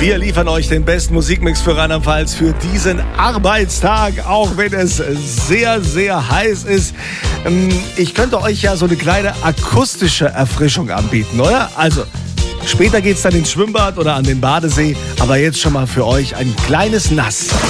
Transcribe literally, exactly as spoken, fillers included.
Wir liefern euch den besten Musikmix für Rheinland-Pfalz für diesen Arbeitstag, auch wenn es sehr, sehr heiß ist. Ich könnte euch ja so eine kleine akustische Erfrischung anbieten, oder? Also, später geht's dann ins Schwimmbad oder an den Badesee, aber jetzt schon mal für euch ein kleines Nass.